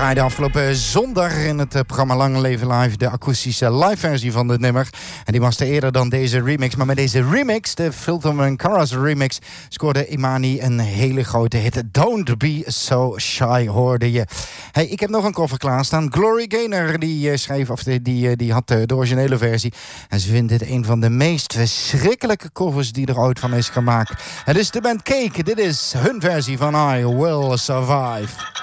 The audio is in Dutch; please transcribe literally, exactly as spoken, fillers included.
draaide afgelopen zondag in het programma Lang Leven Live de akoestische live versie van dit nummer. En die was te eerder dan deze remix. Maar met deze remix, de Filterman Caras remix, scoorde Imani een hele grote hit. Don't Be So Shy, hoorde je. Hey, ik heb nog een cover klaarstaan. Glory Gaynor, die uh, schreef, of die, die, die had uh, de originele versie. En ze vindt dit een van de meest verschrikkelijke covers die er ooit van is gemaakt. Het is de band Cake. Dit is hun versie van I Will Survive.